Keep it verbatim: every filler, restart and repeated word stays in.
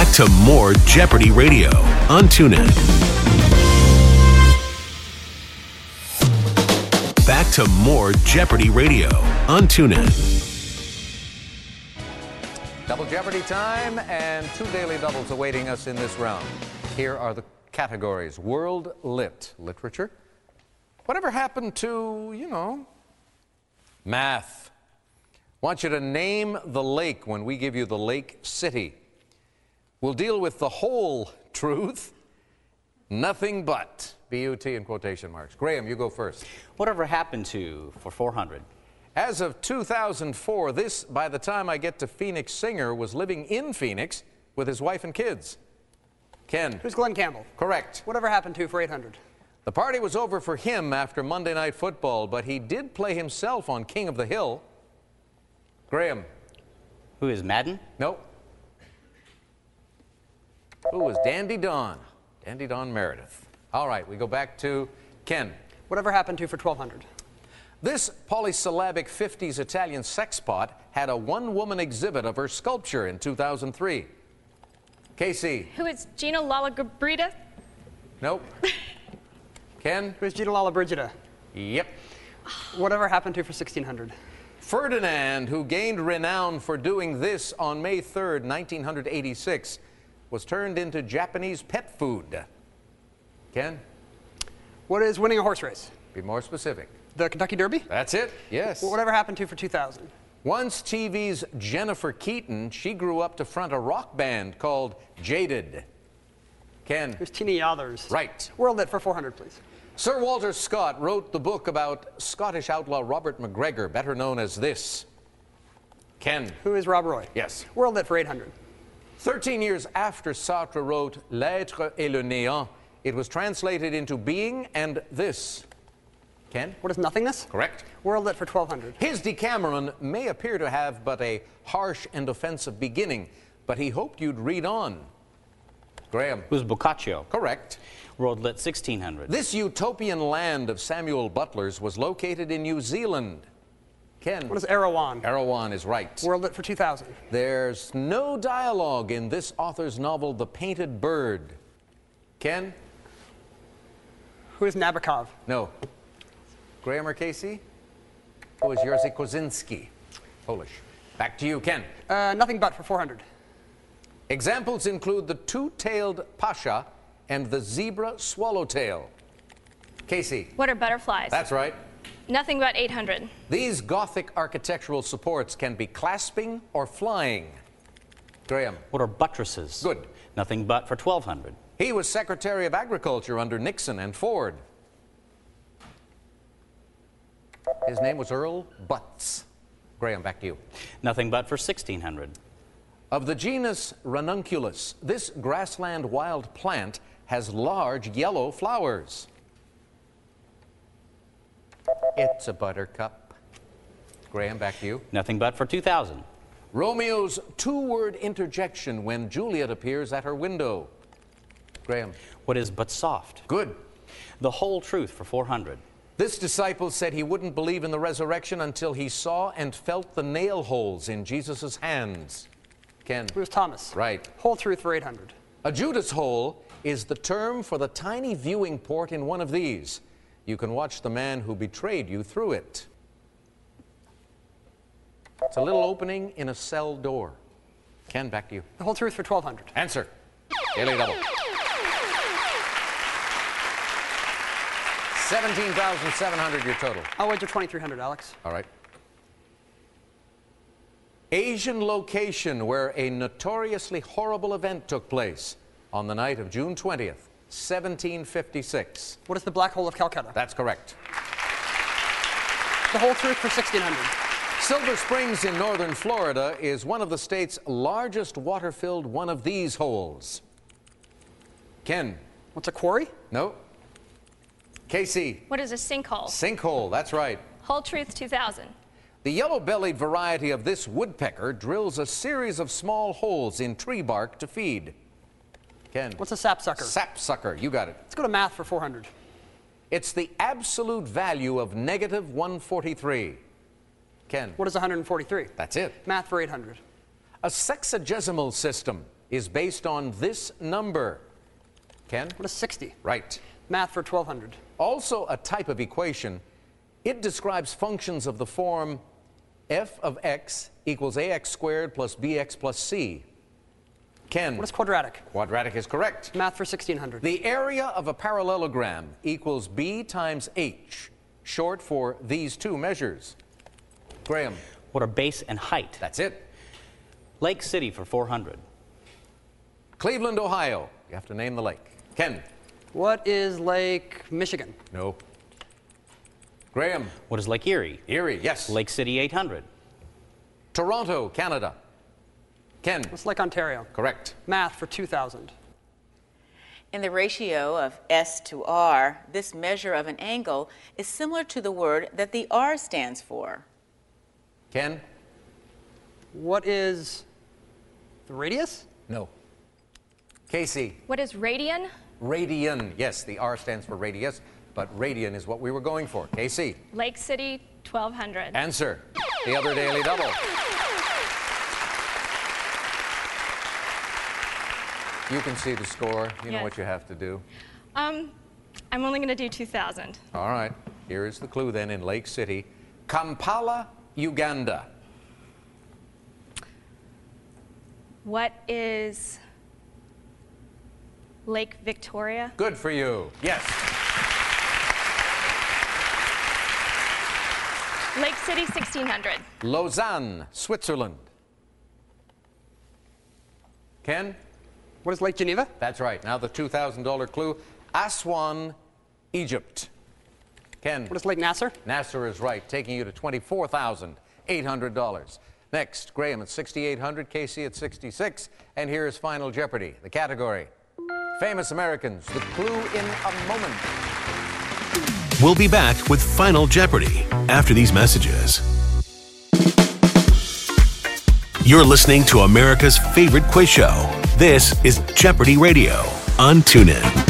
Back to more Jeopardy Radio on TuneIn. Back to more Jeopardy Radio on TuneIn. Double Jeopardy time and two daily doubles awaiting us in this round. Here are the categories. World Lit, literature. Whatever happened to, you know, math? Want you to name the lake when we give you the lake city. We'll deal with the whole truth, nothing but, B U T in quotation marks. Graham, you go first. Whatever happened to for four hundred? As of two thousand four, this, by the time I get to Phoenix Singer, was living in Phoenix with his wife and kids. Ken. Who's Glenn Campbell? Correct. Whatever happened to for eight hundred? The party was over for him after Monday Night Football, but he did play himself on King of the Hill. Graham. Who is Madden? Nope. Who was Dandy Don? Dandy Don Meredith. All right, we go back to Ken. Whatever happened to for twelve hundred? This polysyllabic fifties Italian sexpot had a one-woman exhibit of her sculpture in two thousand three. Casey. Who is Gina Lollobrigida? Nope. Ken? Who's Gina Lollobrigida? Yep. Whatever happened to for sixteen hundred? Ferdinand, who gained renown for doing this on May third, nineteen eighty-six, was turned into Japanese pet food. Ken? What is winning a horse race? Be more specific. The Kentucky Derby? That's it, yes. Whatever happened to for two thousand? Once T V's Jennifer Keaton, she grew up to front a rock band called Jaded. Ken? Who's Tina Yothers? Right. World Lit for four hundred, please. Sir Walter Scott wrote the book about Scottish outlaw Robert McGregor, better known as this. Ken? Who is Rob Roy? Yes. World Lit for eight hundred. Thirteen years after Sartre wrote L'être et le néant, it was translated into being and this. Ken? What is nothingness? Correct. World Lit for twelve hundred. His Decameron may appear to have but a harsh and offensive beginning, but he hoped you'd read on. Graham? Who's Boccaccio? Correct. World Lit sixteen hundred. This utopian land of Samuel Butler's was located in New Zealand. Ken? What is Erewhon? Erewhon is right. World Lit for two thousand. There's no dialogue in this author's novel, The Painted Bird. Ken? Who is Nabokov? No. Graham or Casey? Who is Jerzy Kosinski? Polish. Back to you, Ken. Uh, nothing but for four hundred. Examples include the two-tailed pasha and the zebra swallowtail. Casey? What are butterflies? That's right. Nothing but eight hundred. These Gothic architectural supports can be clasping or flying. Graham? What are buttresses? Good. Nothing but for twelve hundred. He was Secretary of Agriculture under Nixon and Ford. His name was Earl Butz. Graham, back to you. Nothing but for sixteen hundred. Of the genus Ranunculus, this grassland wild plant has large yellow flowers. It's a buttercup. Graham, back to you. Nothing but for two thousand. Romeo's two-word interjection when Juliet appears at her window. Graham. What is but soft? Good. The whole truth for four hundred. This disciple said he wouldn't believe in the resurrection until he saw and felt the nail holes in Jesus' hands. Ken. Who's Thomas? Right. Whole truth for eight hundred. A Judas hole is the term for the tiny viewing port in one of these. You can watch the man who betrayed you through it. It's a little opening in a cell door. Ken, back to you. The whole truth for twelve hundred. Answer. Daily double. seventeen thousand seven hundred your total. I'll wager twenty-three hundred, Alex. All right. Asian location where a notoriously horrible event took place on the night of June twentieth, seventeen fifty-six. What is the Black Hole of Calcutta? That's correct. The whole truth for sixteen hundred. Silver Springs in northern Florida is one of the state's largest water-filled one of these holes. Ken. What's a quarry? No. Casey. What is a sinkhole? Sinkhole, that's right. Whole truth two thousand. The yellow-bellied variety of this woodpecker drills a series of small holes in tree bark to feed. Ken. What's a sapsucker? Sapsucker, you got it. Let's go to math for four hundred. It's the absolute value of negative one forty-three. Ken. What is one hundred forty-three? That's it. Math for eight hundred. A sexagesimal system is based on this number? Ken? What is sixty? Right. Math for twelve hundred. Also a type of equation. It describes functions of the form f of x equals ax squared plus bx plus c. Ken? What is quadratic? Quadratic is correct. Math for sixteen hundred. The area of a parallelogram equals b times h, short for these two measures. Graham? What are base and height? That's it. Lake City for four hundred. Cleveland, Ohio. You have to name the lake. Ken? What is Lake Michigan? No. Graham? What is Lake Erie? Erie, yes. Lake City eight hundred. Toronto, Canada. Ken? What's Lake Ontario? Correct. Math for two thousand. In the ratio of S to R, this measure of an angle is similar to the word that the R stands for. Ken? What is the radius? No. Casey? What is radian? Radian. Yes, the R stands for radius, but radian is what we were going for. Casey? Lake City, twelve hundred. Answer. The other daily double. You can see the score. You know Yes. what you have to do. Um, I'm only going to do two thousand. All right. Here is the clue then in Lake City. Kampala, Uganda. What is Lake Victoria? Good for you. Yes. Lake City, sixteen hundred. Lausanne, Switzerland. Ken? What is Lake Geneva? That's right. Now the two thousand dollar clue. Aswan, Egypt. Ken? What is Lake Nasser? Nasser is right, taking you to twenty-four thousand eight hundred dollars. Next, Graham at sixty-eight hundred, Casey at sixty-six, and here is Final Jeopardy, the category. Famous Americans, the clue in a moment. We'll be back with Final Jeopardy after these messages. You're listening to America's favorite quiz show. This is Jeopardy Radio on TuneIn.